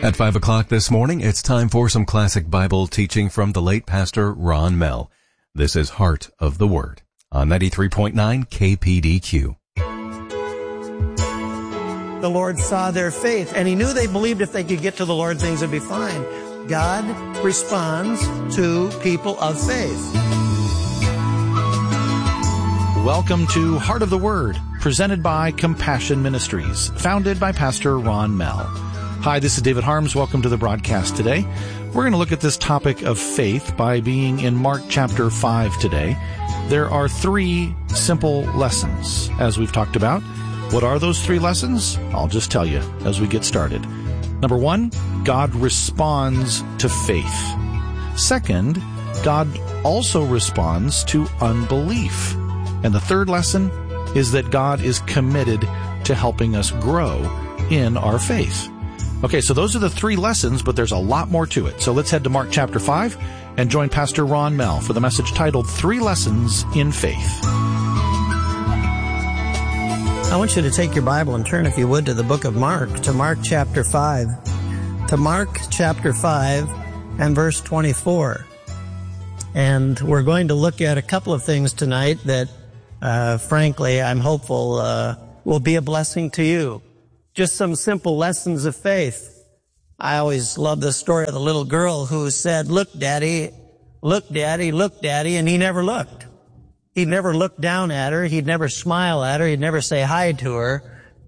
At 5 o'clock this morning, it's time for some classic Bible teaching from the late Pastor Ron Mell. This is Heart of the Word on 93.9 KPDQ. The Lord saw their faith, and he knew they believed if they could get to the Lord, things would be fine. God responds to people of faith. Welcome to Heart of the Word, presented by Compassion Ministries, founded by Pastor Ron Mell. Hi, this is David Harms. Welcome to the broadcast today. We're going to look at this topic of faith by being in Mark chapter 5 today. There are 3 simple lessons, as we've talked about. What are those 3 lessons? I'll just tell you as we get started. Number 1, God responds to faith. Second, God also responds to unbelief. And the 3rd lesson is that God is committed to helping us grow in our faith. Okay, so those are the 3 lessons, but there's a lot more to it. So let's head to Mark chapter 5 and join Pastor Ron Mell for the message titled 3 Lessons in Faith. I want you to take your Bible and turn, if you would, to the book of Mark, to Mark chapter 5. To Mark chapter 5 and verse 24. And we're going to look at a couple of things tonight that, frankly, I'm hopeful will be a blessing to you. Just some simple lessons of faith. I always love the story of the little girl who said, "Look, Daddy, look, Daddy, look, Daddy," and he never looked. He'd never look down at her. He'd never smile at her. He'd never say hi to her.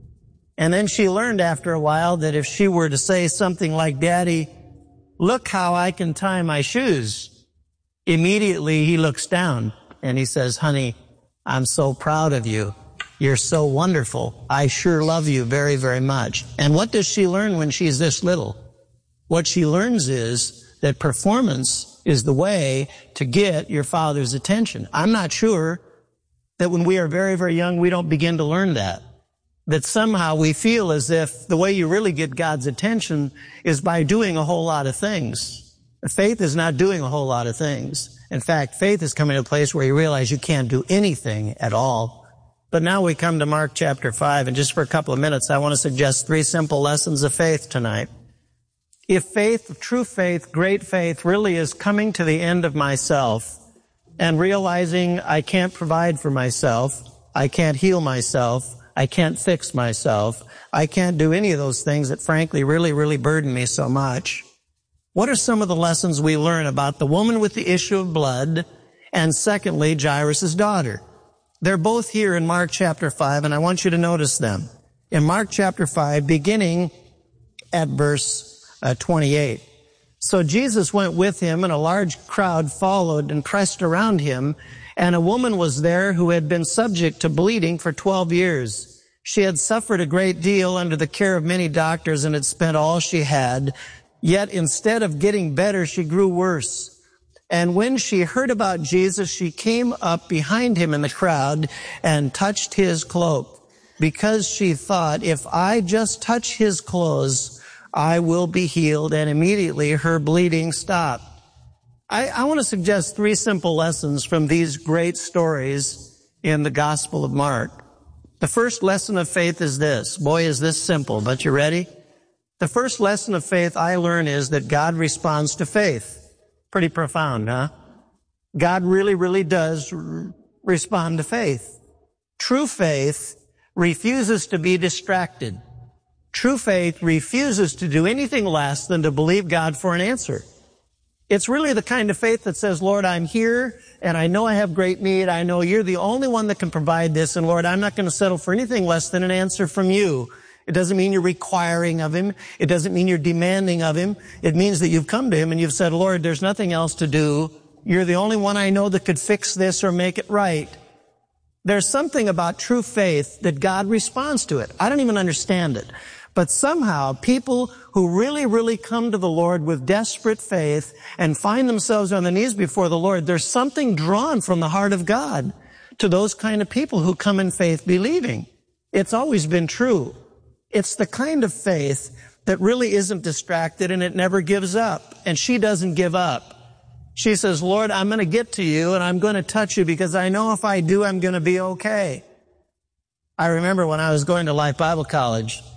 And then she learned after a while that if she were to say something like, "Daddy, look how I can tie my shoes," immediately he looks down and he says, "Honey, I'm so proud of you. You're so wonderful. I sure love you very, very much." And what does she learn when she's this little? What she learns is that performance is the way to get your father's attention. I'm not sure that when we are very, very young, we don't begin to learn that. That somehow we feel as if the way you really get God's attention is by doing a whole lot of things. Faith is not doing a whole lot of things. In fact, faith is coming to a place where you realize you can't do anything at all. But now we come to Mark chapter 5, and just for a couple of minutes, I want to suggest 3 simple lessons of faith tonight. If faith, true faith, great faith, really is coming to the end of myself and realizing I can't provide for myself, I can't heal myself, I can't fix myself, I can't do any of those things that frankly really, really burden me so much. What are some of the lessons we learn about the woman with the issue of blood and secondly, Jairus' daughter? They're both here in Mark chapter 5, and I want you to notice them. In Mark chapter 5, beginning at verse 28. "So Jesus went with him, and a large crowd followed and pressed around him, and a woman was there who had been subject to bleeding for 12 years. She had suffered a great deal under the care of many doctors and had spent all she had. Yet instead of getting better, she grew worse. And when she heard about Jesus, she came up behind him in the crowd and touched his cloak, because she thought, if I just touch his clothes, I will be healed. And immediately her bleeding stopped." I want to suggest 3 simple lessons from these great stories in the Gospel of Mark. The first lesson of faith is this. Boy, is this simple, but you ready? The first lesson of faith I learn is that God responds to faith. Pretty profound, huh? God really, really does respond to faith. True faith refuses to be distracted. True faith refuses to do anything less than to believe God for an answer. It's really the kind of faith that says, "Lord, I'm here, and I know I have great need. I know you're the only one that can provide this, and Lord, I'm not going to settle for anything less than an answer from you." It doesn't mean you're requiring of him. It doesn't mean you're demanding of him. It means that you've come to him and you've said, "Lord, there's nothing else to do. You're the only one I know that could fix this or make it right." There's something about true faith that God responds to it. I don't even understand it. But somehow people who really, really come to the Lord with desperate faith and find themselves on their knees before the Lord, there's something drawn from the heart of God to those kind of people who come in faith believing. It's always been true. It's the kind of faith that really isn't distracted and it never gives up. And she doesn't give up. She says, "Lord, I'm going to get to you and I'm going to touch you because I know if I do, I'm going to be okay." I remember when I was going to Life Bible College,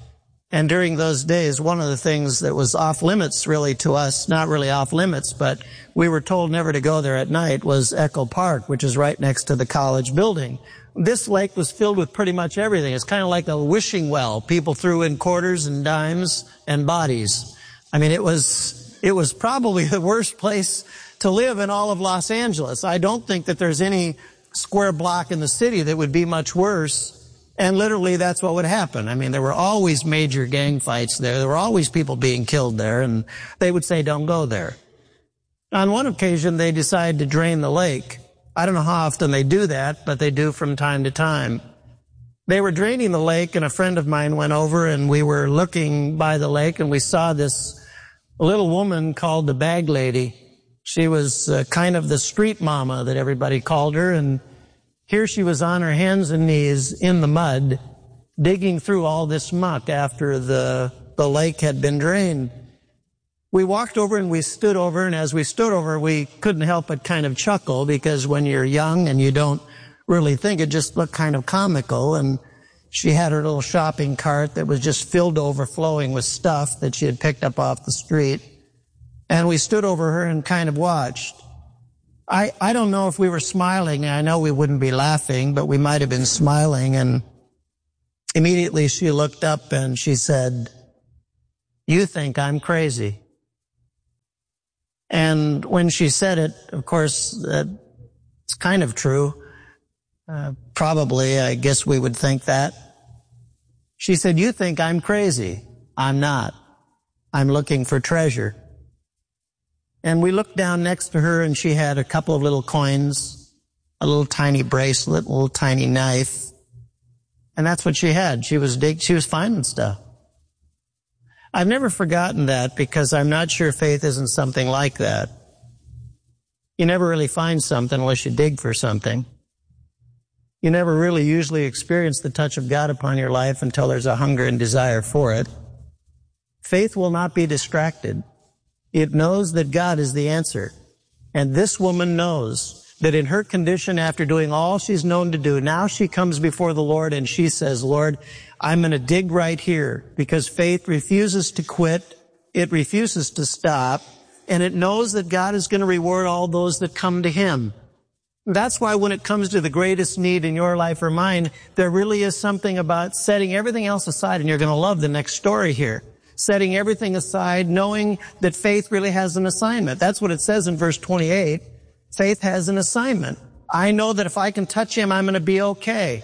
And during those days, one of the things that was off limits really to us, not really off limits, but we were told never to go there at night, was Echo Park, which is right next to the college building. This lake was filled with pretty much everything. It's kind of like a wishing well. People threw in quarters and dimes and bodies. I mean, it was probably the worst place to live in all of Los Angeles. I don't think that there's any square block in the city that would be much worse. And literally that's what would happen. I mean, there were always major gang fights there. There were always people being killed there, and they would say, don't go there. On one occasion, they decided to drain the lake. I don't know how often they do that, but they do from time to time. They were draining the lake, and a friend of mine went over, and we were looking by the lake, and we saw this little woman called the Bag Lady. She was kind of the street mama that everybody called her, and here she was on her hands and knees in the mud, digging through all this muck after the lake had been drained. We walked over and we stood over, and as we stood over, we couldn't help but kind of chuckle, because when you're young and you don't really think, it just looked kind of comical. And she had her little shopping cart that was just filled to overflowing with stuff that she had picked up off the street. And we stood over her and kind of watched. I don't know if we were smiling. I know we wouldn't be laughing, but we might have been smiling. And immediately she looked up and she said, "You think I'm crazy." And when she said it, of course, it's kind of true. Probably, I guess we would think that. She said, "You think I'm crazy. I'm not. I'm looking for treasure." And we looked down next to her, and she had a couple of little coins, a little tiny bracelet, a little tiny knife. And that's what she had. She was finding stuff. I've never forgotten that, because I'm not sure faith isn't something like that. You never really find something unless you dig for something. You never really usually experience the touch of God upon your life until there's a hunger and desire for it. Faith will not be distracted. It knows that God is the answer. And this woman knows that in her condition, after doing all she's known to do, now she comes before the Lord and she says, "Lord, I'm going to dig right here," because faith refuses to quit. It refuses to stop. And it knows that God is going to reward all those that come to Him. That's why when it comes to the greatest need in your life or mine, there really is something about setting everything else aside. And you're going to love the next story here. Setting everything aside, knowing that faith really has an assignment. That's what it says in verse 28. Faith has an assignment. I know that if I can touch Him, I'm going to be okay.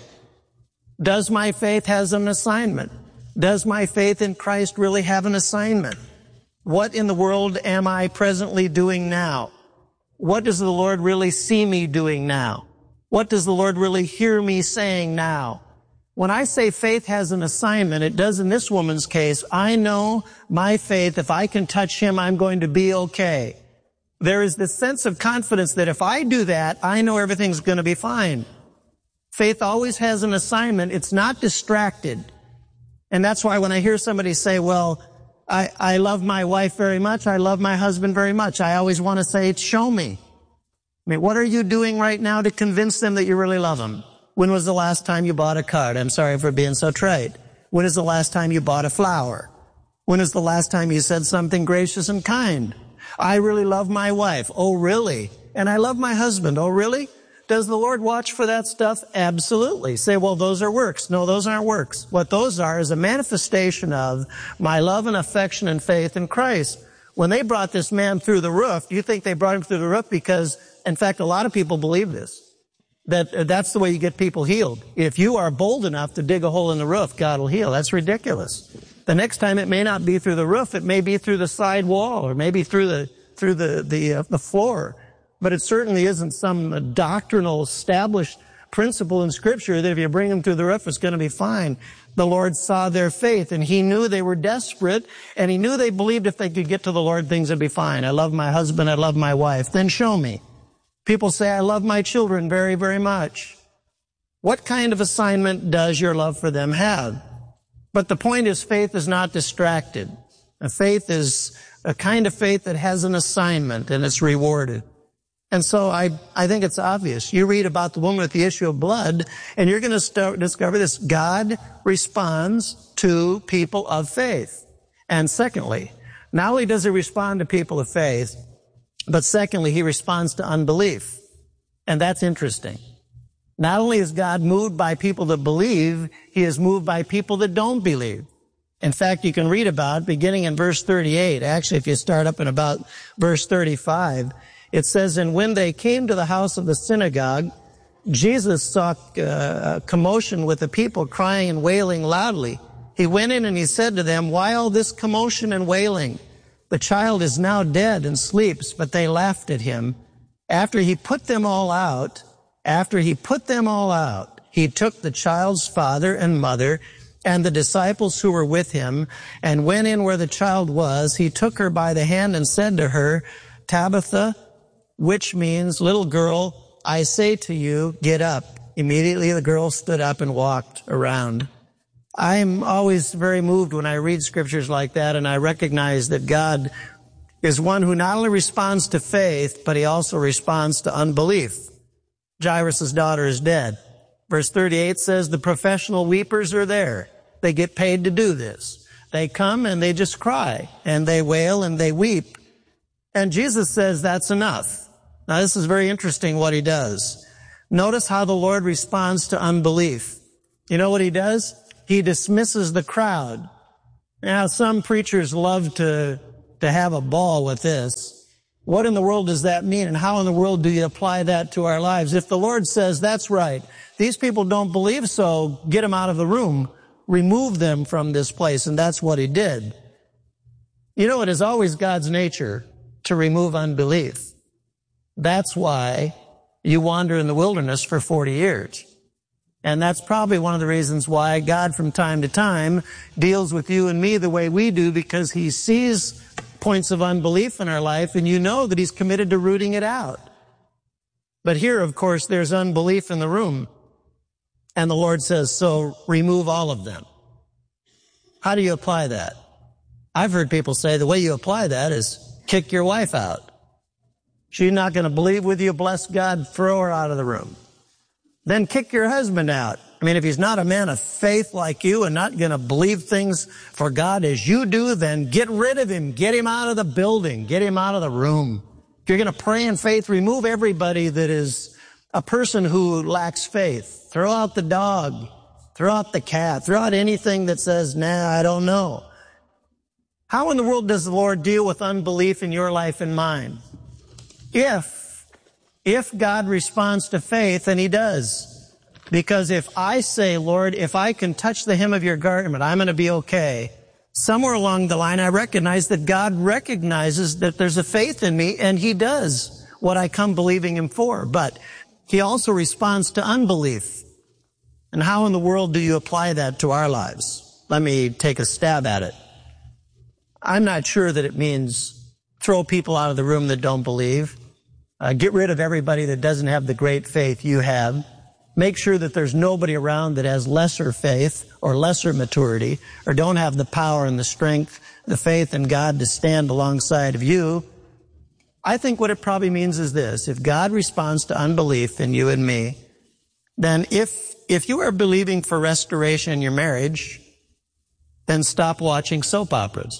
Does my faith has an assignment? Does my faith in Christ really have an assignment? What in the world am I presently doing now? What does the Lord really see me doing now? What does the Lord really hear me saying now? When I say faith has an assignment, it does in this woman's case. I know my faith, if I can touch Him, I'm going to be okay. There is this sense of confidence that if I do that, I know everything's going to be fine. Faith always has an assignment. It's not distracted. And that's why when I hear somebody say, "Well, I love my wife very much. I love my husband very much," I always want to say, "Show me." I mean, what are you doing right now to convince them that you really love them? When was the last time you bought a card? I'm sorry for being so trite. When is the last time you bought a flower? When is the last time you said something gracious and kind? I really love my wife. Oh, really? And I love my husband. Oh, really? Does the Lord watch for that stuff? Absolutely. Say, "Well, those are works." No, those aren't works. What those are is a manifestation of my love and affection and faith in Christ. When they brought this man through the roof, do you think they brought him through the roof because, in fact, a lot of people believe this, that's the way you get people healed. If you are bold enough to dig a hole in the roof, God will heal. That's ridiculous. The next time it may not be through the roof, it may be through the side wall, or maybe through the floor. But it certainly isn't some doctrinal established principle in Scripture that if you bring them through the roof, it's going to be fine. The Lord saw their faith, and He knew they were desperate, and He knew they believed if they could get to the Lord, things would be fine. I love my husband, I love my wife. Then show me. People say, "I love my children very, very much." What kind of assignment does your love for them have? But the point is, faith is not distracted. Faith is a kind of faith that has an assignment, and it's rewarded. And so I think it's obvious. You read about the woman with the issue of blood, and you're going to discover this. God responds to people of faith. And secondly, not only does he respond to people of faith, but secondly, he responds to unbelief. And that's interesting. Not only is God moved by people that believe, he is moved by people that don't believe. In fact, you can read about, beginning in verse 38, actually if you start up in about verse 35, it says, and when they came to the house of the synagogue, Jesus saw a commotion with the people crying and wailing loudly. He went in and he said to them, why all this commotion and wailing? The child is now dead and sleeps, but they laughed at him. After he put them all out, he took the child's father and mother and the disciples who were with him and went in where the child was. He took her by the hand and said to her, Tabitha, which means, little girl, I say to you, get up. Immediately the girl stood up and walked around. I'm always very moved when I read scriptures like that, and I recognize that God is one who not only responds to faith, but he also responds to unbelief. Jairus' daughter is dead. Verse 38 says the professional weepers are there. They get paid to do this. They come and they just cry, and they wail and they weep. And Jesus says that's enough. Now this is very interesting what he does. Notice how the Lord responds to unbelief. You know what he does? He dismisses the crowd. Now some preachers love to have a ball with this. What in the world does that mean, and how in the world do you apply that to our lives? If the Lord says, that's right, these people don't believe, so get them out of the room, remove them from this place, and that's what he did. You know, it is always God's nature to remove unbelief. That's why you wander in the wilderness for 40 years. And that's probably one of the reasons why God from time to time deals with you and me the way we do, because he sees points of unbelief in our life, and you know that he's committed to rooting it out. But here, of course, there's unbelief in the room. And the Lord says, so remove all of them. How do you apply that? I've heard people say the way you apply that is kick your wife out. She's not going to believe with you, bless God, throw her out of the room. Then kick your husband out. I mean, if he's not a man of faith like you and not going to believe things for God as you do, then get rid of him. Get him out of the building. Get him out of the room. If you're going to pray in faith, remove everybody that is a person who lacks faith. Throw out the dog. Throw out the cat. Throw out anything that says, nah, I don't know. How in the world does the Lord deal with unbelief in your life and mine? If God responds to faith, and he does. Because if I say, Lord, if I can touch the hem of your garment, I'm going to be okay. Somewhere along the line, I recognize that God recognizes that there's a faith in me, and he does what I come believing him for. But he also responds to unbelief. And how in the world do you apply that to our lives? Let me take a stab at it. I'm not sure that it means throw people out of the room that don't believe. Get rid of everybody that doesn't have the great faith you have. Make sure that there's nobody around that has lesser faith or lesser maturity or don't have the power and the strength, the faith in God to stand alongside of you. I think what it probably means is this. If God responds to unbelief in you and me, then if you are believing for restoration in your marriage, then stop watching soap operas.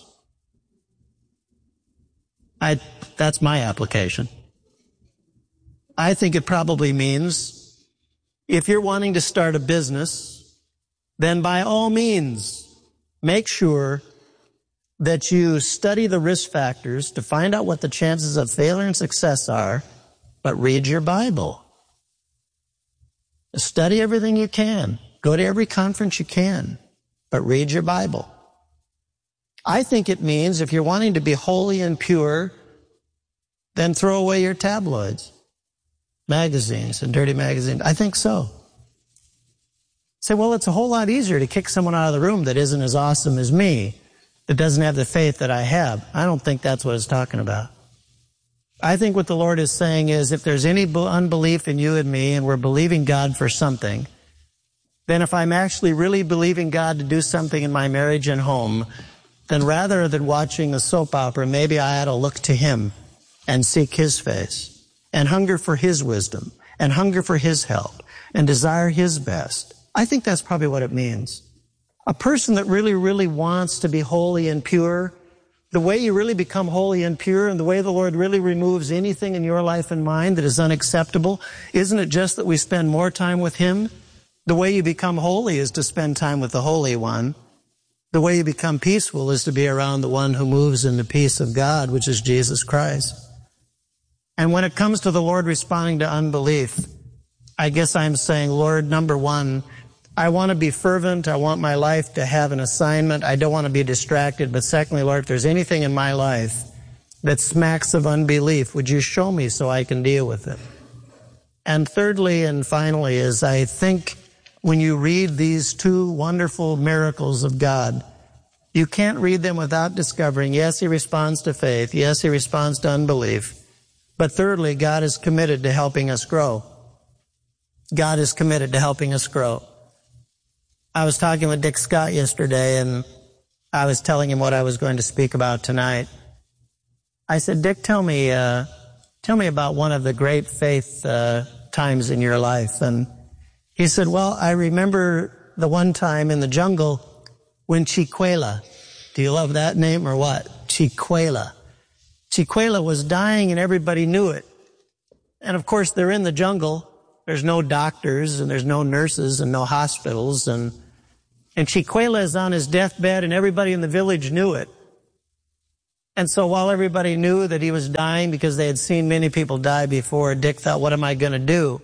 That's my application. I think it probably means if you're wanting to start a business, then by all means, make sure that you study the risk factors to find out what the chances of failure and success are, but read your Bible. Study everything you can. Go to every conference you can, but read your Bible. I think it means if you're wanting to be holy and pure, then throw away your tabloids, magazines and dirty magazines. I think so. Say, well, it's a whole lot easier to kick someone out of the room that isn't as awesome as me, that doesn't have the faith that I have. I don't think that's what it's talking about. I think what the Lord is saying is if there's any unbelief in you and me and we're believing God for something, then if I'm actually really believing God to do something in my marriage and home, then rather than watching a soap opera, maybe I ought to look to him and seek his face. and hunger for His wisdom and hunger for His help and desire His best. I think that's probably what it means. A person that really, really wants to be holy and pure, the way you really become holy and pure and the way the Lord really removes anything in your life and mine that is unacceptable, isn't it just that we spend more time with Him? The way you become holy is to spend time with the Holy One. The way you become peaceful is to be around the one who moves in the peace of God, which is Jesus Christ. And when it comes to the Lord responding to unbelief, I guess I'm saying, Lord, number one, I want to be fervent. I want my life to have an assignment. I don't want to be distracted. But secondly, Lord, if there's anything in my life that smacks of unbelief, would you show me so I can deal with it? And thirdly and finally is I think when you read these two wonderful miracles of God, you can't read them without discovering, yes, He responds to faith. Yes, He responds to unbelief. But thirdly, God is committed to helping us grow. God is committed to helping us grow. I was talking with Dick Scott yesterday, and I was telling him what I was going to speak about tonight. I said, Dick, tell me about one of the great faith times in your life. And he said, well, I remember the one time in the jungle when Chiquela, do you love that name or what? Chiquela. Chiquela was dying and everybody knew it. And of course, they're in the jungle. There's no doctors and there's no nurses and no hospitals. And Chiquela is on his deathbed and everybody in the village knew it. And so while everybody knew that he was dying because they had seen many people die before, Dick thought, what am I going to do?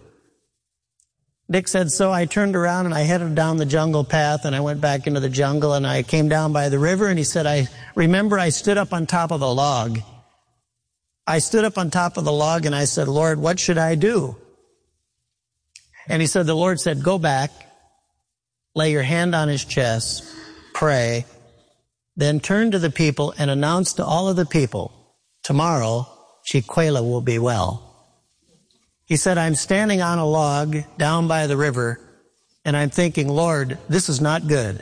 Dick said, so I turned around and I headed down the jungle path and I went back into the jungle and I came down by the river and he said, I remember I stood up on top of the log. I stood up on top of the log and I said, Lord, what should I do? And he said, the Lord said, go back, lay your hand on his chest, pray, then turn to the people and announce to all of the people, tomorrow, Chiquela will be well. He said, I'm standing on a log down by the river, and I'm thinking, Lord, this is not good.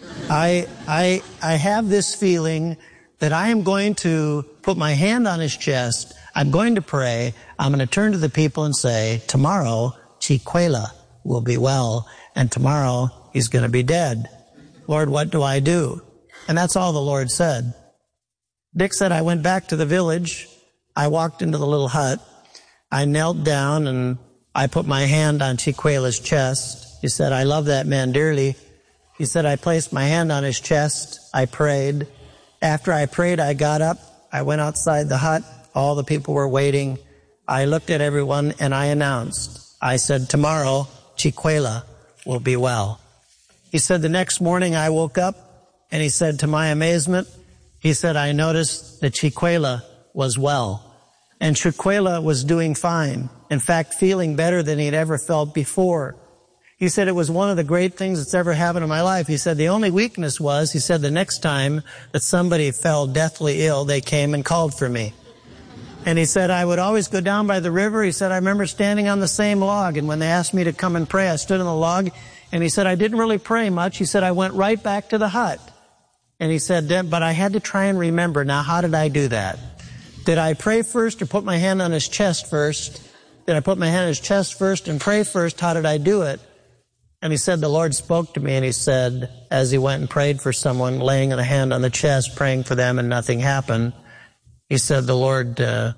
I have this feeling that I am going to put my hand on his chest, I'm going to pray, I'm going to turn to the people and say, tomorrow, Chiquela will be well, and tomorrow he's going to be dead. Lord, what do I do? And that's all the Lord said. Dick said, I went back to the village. I walked into the little hut. I knelt down and I put my hand on Chiquela's chest. He said, I love that man dearly. He said, I placed my hand on his chest. I prayed. After I prayed, I got up. I went outside the hut. All the people were waiting. I looked at everyone and I announced. I said, tomorrow, Chiquela will be well. He said, the next morning I woke up and he said, to my amazement, he said, I noticed that Chiquela was well. And Chiquela was doing fine. In fact, feeling better than he'd ever felt before. He said, it was one of the great things that's ever happened in my life. He said, the only weakness was, he said, the next time that somebody fell deathly ill, they came and called for me. And he said, I would always go down by the river. He said, I remember standing on the same log. And when they asked me to come and pray, I stood on the log. And he said, I didn't really pray much. He said, I went right back to the hut. And he said, but I had to try and remember. Now, how did I do that? Did I pray first or put my hand on his chest first? Did I put my hand on his chest first and pray first? How did I do it? And he said, the Lord spoke to me and he said, as he went and prayed for someone, laying a hand on the chest, praying for them and nothing happened, he said, the Lord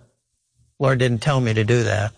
didn't tell me to do that.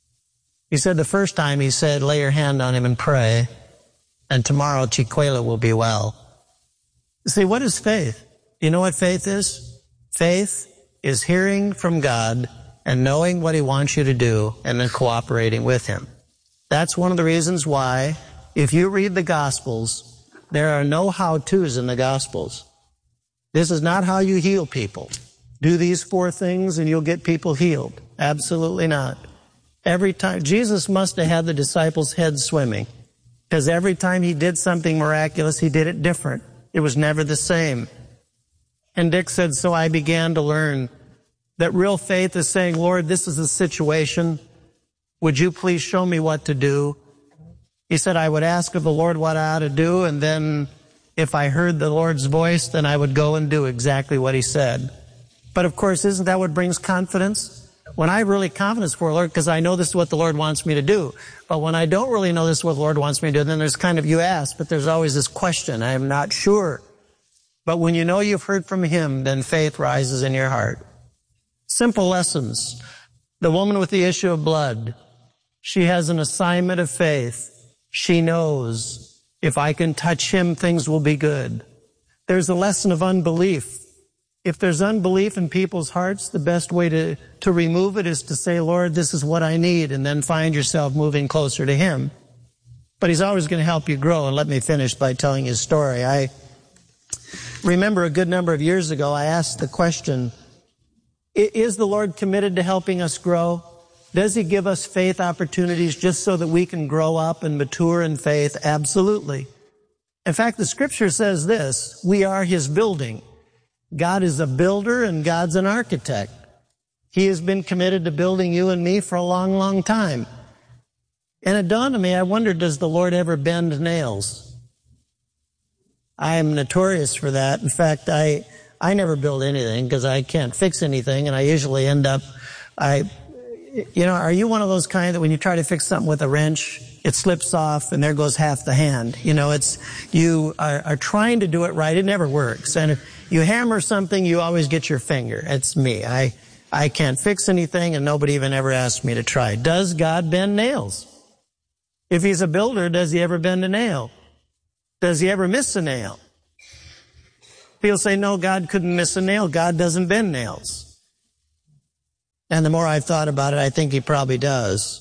He said the first time he said, lay your hand on him and pray, and tomorrow Chiquela will be well. See, what is faith? You know what faith is? Faith is hearing from God and knowing what he wants you to do and then cooperating with him. That's one of the reasons why, if you read the Gospels, there are no how-tos in the Gospels. This is not how you heal people. Do these 4 things and you'll get people healed. Absolutely not. Every time, Jesus must have had the disciples' heads swimming, because every time he did something miraculous, he did it different. It was never the same. And Dick said, so I began to learn that real faith is saying, Lord, this is the situation. Would you please show me what to do? He said, I would ask of the Lord what I ought to do, and then if I heard the Lord's voice, then I would go and do exactly what he said. But of course, isn't that what brings confidence? When I have really confidence for the Lord, because I know this is what the Lord wants me to do. But when I don't really know this is what the Lord wants me to do, then there's kind of, you ask, but there's always this question, I am not sure. But when you know you've heard from Him, then faith rises in your heart. Simple lessons. The woman with the issue of blood, she has an assignment of faith. She knows, if I can touch Him, things will be good. There's a lesson of unbelief. If there's unbelief in people's hearts, the best way to remove it is to say, Lord, this is what I need, and then find yourself moving closer to Him. But He's always going to help you grow. And let me finish by telling you a story. I remember a good number of years ago, I asked the question, is the Lord committed to helping us grow? Does He give us faith opportunities just so that we can grow up and mature in faith? Absolutely. In fact, the Scripture says this, we are His building. God is a builder and God's an architect. He has been committed to building you and me for a long, long time. And it dawned on me, I wondered, does the Lord ever bend nails? I am notorious for that. In fact, I never build anything because I can't fix anything, and I usually end up, are you one of those kind that when you try to fix something with a wrench, it slips off and there goes half the hand? You are trying to do it right. It never works. And if you hammer something, you always get your finger. It's me. I can't fix anything, and nobody even ever asked me to try. Does God bend nails? If He's a builder, does He ever bend a nail? Does He ever miss a nail? People say, no, God couldn't miss a nail. God doesn't bend nails. And the more I've thought about it, I think He probably does.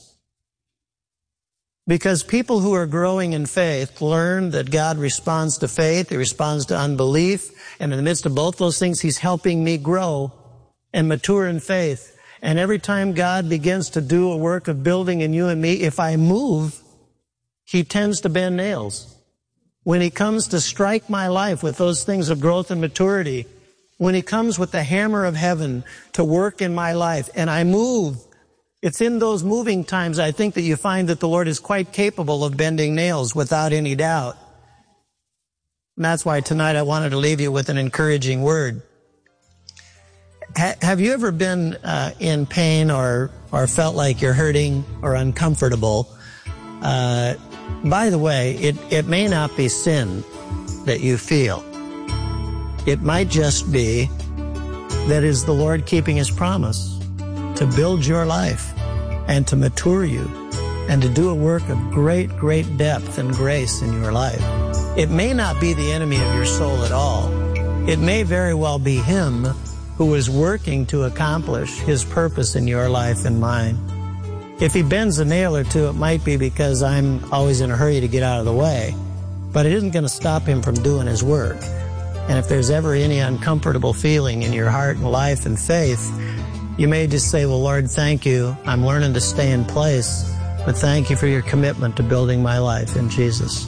Because people who are growing in faith learn that God responds to faith, He responds to unbelief, and in the midst of both those things, He's helping me grow and mature in faith. And every time God begins to do a work of building in you and me, if I move, He tends to bend nails. When He comes to strike my life with those things of growth and maturity, when He comes with the hammer of heaven to work in my life, and I move, it's in those moving times, I think, that you find that the Lord is quite capable of bending nails without any doubt. And that's why tonight I wanted to leave you with an encouraging word. Have you ever been in pain or felt like you're hurting or uncomfortable? By the way, it may not be sin that you feel. It might just be that is the Lord keeping His promise to build your life and to mature you and to do a work of great, great depth and grace in your life. It may not be the enemy of your soul at all. It may very well be Him who is working to accomplish His purpose in your life and mine. If He bends a nail or two, it might be because I'm always in a hurry to get out of the way. But it isn't going to stop Him from doing His work. And if there's ever any uncomfortable feeling in your heart and life and faith, you may just say, well, Lord, thank you. I'm learning to stay in place, but thank you for your commitment to building my life in Jesus.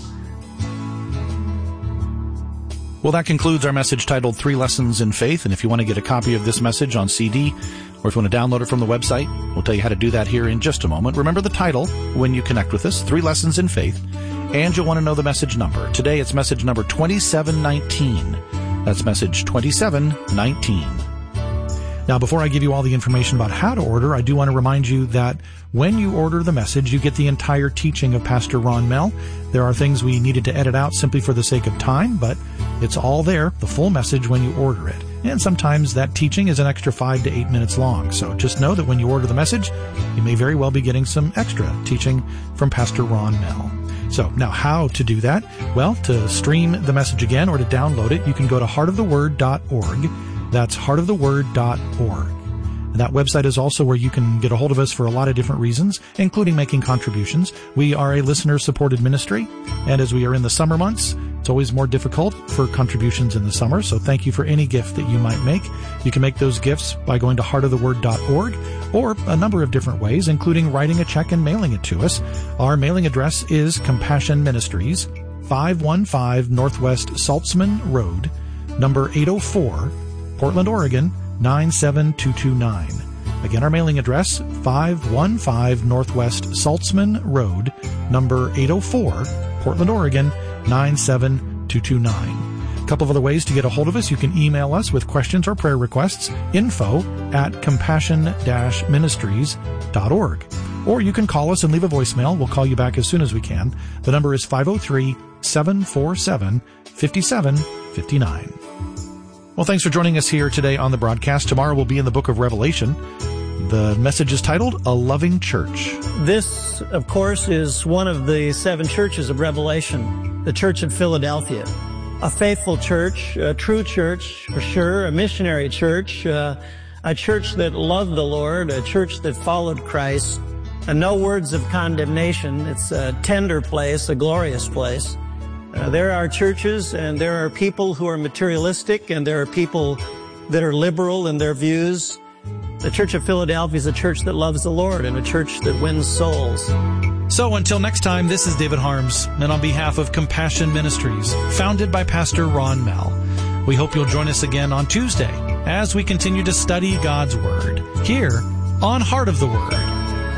Well, that concludes our message titled 3 Lessons in Faith. And if you want to get a copy of this message on CD, or if you want to download it from the website, we'll tell you how to do that here in just a moment. Remember the title when you connect with us, 3 Lessons in Faith. And you'll want to know the message number. Today it's message number 2719. That's message 2719. Now, before I give you all the information about how to order, I do want to remind you that when you order the message, you get the entire teaching of Pastor Ron Mell. There are things we needed to edit out simply for the sake of time, but it's all there, the full message, when you order it. And sometimes that teaching is an extra 5 to 8 minutes long. So just know that when you order the message, you may very well be getting some extra teaching from Pastor Ron Mell. So now how to do that? Well, to stream the message again or to download it, you can go to heartoftheword.org. That's heartoftheword.org. And that website is also where you can get a hold of us for a lot of different reasons, including making contributions. We are a listener-supported ministry, and as we are in the summer months, it's always more difficult for contributions in the summer, so thank you for any gift that you might make. You can make those gifts by going to heartoftheword.org, or a number of different ways, including writing a check and mailing it to us. Our mailing address is Compassion Ministries, 515 Northwest Saltzman Road, number 804, Portland, Oregon, 97229. Again, our mailing address, 515 Northwest Saltzman Road, number 804, Portland, Oregon, 97229. A couple of other ways to get a hold of us. You can email us with questions or prayer requests, info@compassionministries.org. Or you can call us and leave a voicemail. We'll call you back as soon as we can. The number is 503-747-5759. Well, thanks for joining us here today on the broadcast. Tomorrow we'll be in the book of Revelation. The message is titled, A Loving Church. This, of course, is one of the 7 churches of Revelation, the Church of Philadelphia. A faithful church, a true church, for sure, a missionary church, a church that loved the Lord, a church that followed Christ, and no words of condemnation. It's a tender place, a glorious place. There are churches and there are people who are materialistic and there are people that are liberal in their views. The Church of Philadelphia is a church that loves the Lord and a church that wins souls. So until next time, this is David Harms, and on behalf of Compassion Ministries, founded by Pastor Ron Mell, we hope you'll join us again on Tuesday as we continue to study God's Word here on Heart of the Word.